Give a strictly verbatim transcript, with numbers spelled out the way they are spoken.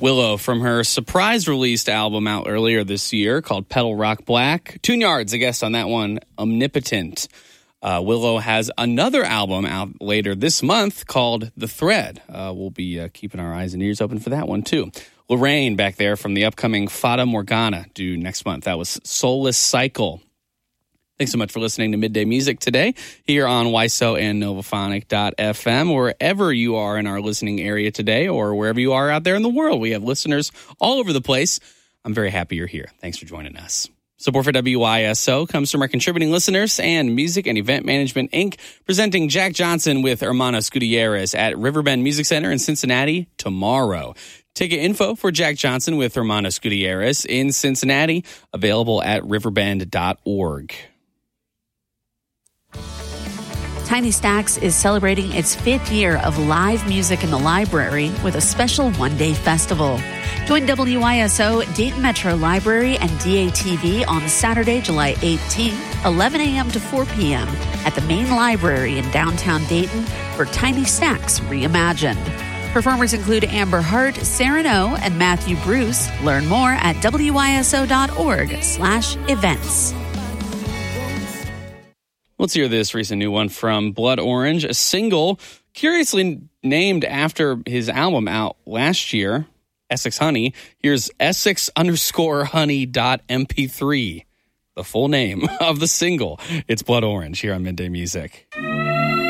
Willow from her surprise released album out earlier this year called Petal Rock Black. Tune Yards, a guest on that one, Omnipotent. Uh, Willow has another album out later this month called The Thread. Uh, we'll be uh, keeping our eyes and ears open for that one, too. Lorraine back there from the upcoming Fata Morgana due next month. That was Soulless Cycle. Thanks so much for listening to Midday Music today here on W I S O and Novaphonic dot f m. Wherever you are in our listening area today or wherever you are out there in the world, we have listeners all over the place. I'm very happy you're here. Thanks for joining us. Support for W I S O comes from our contributing listeners and Music and Event Management, Incorporated, presenting Jack Johnson with Hermanos Gutierrez at Riverbend Music Center in Cincinnati tomorrow. Ticket info for Jack Johnson with Hermanos Gutierrez in Cincinnati, available at riverbend dot org. Tiny Stacks is celebrating its fifth year of live music in the library with a special one-day festival. Join W I S O, Dayton Metro Library, and D A T V on Saturday, July eighteenth, eleven a.m. to four p.m. at the main library in downtown Dayton for Tiny Stacks Reimagined. Performers include Amber Hart, Sarah No, and Matthew Bruce. Learn more at W I S O dot org slash events. Let's hear this recent new one from Blood Orange, a single curiously named after his album out last year, Essex Honey. Here's Essex underscore honey dot M P three, the full name of the single. It's Blood Orange here on Midday Music.